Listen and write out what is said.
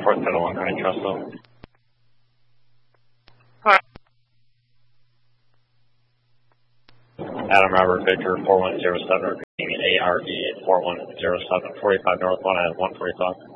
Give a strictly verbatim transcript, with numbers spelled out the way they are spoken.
fourth Title one, right, Trussell. Adam Robert Victor four one zero seven, repeating A R E four one zero seven, forty-five North one at one forty-five.